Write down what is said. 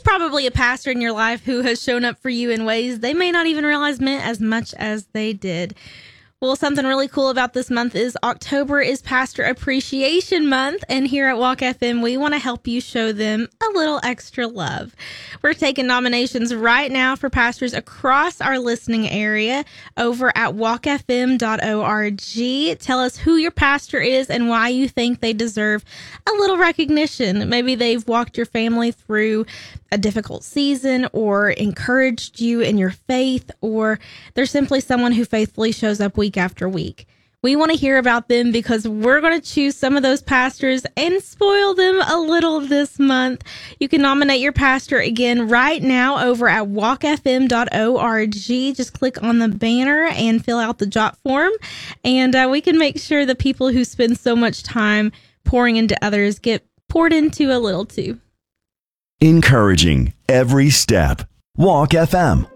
probably a pastor in your life who has shown up for you in ways they may not even realize meant as much as they did. Well, something really cool about this month is October is Pastor Appreciation Month, and here at Walk FM, we want to help you show them a little extra love. We're taking nominations right now for pastors across our listening area over at walkfm.org. Tell us who your pastor is and why you think they deserve a little recognition. Maybe they've walked your family through a difficult season or encouraged you in your faith, or they're simply someone who faithfully shows up week after week. We want to hear about them because we're going to choose some of those pastors and spoil them a little this month. You can nominate your pastor again right now over at walkfm.org. Just click on the banner and fill out the jot form, and we can make sure the people who spend so much time pouring into others get poured into a little too. Encouraging every step. Walk FM.